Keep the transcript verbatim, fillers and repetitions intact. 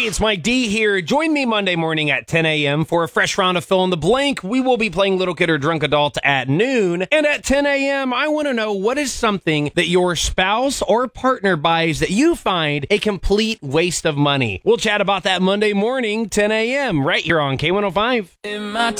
Hey, it's Mike D here. Join me Monday morning at ten a.m. for a fresh round of Fill in the Blank. We will be playing Little Kid or Drunk Adult at noon. And at ten a.m., I want to know what is something that your spouse or partner buys that you find a complete waste of money. We'll chat about that Monday morning, ten a.m. right here on K one oh five. In my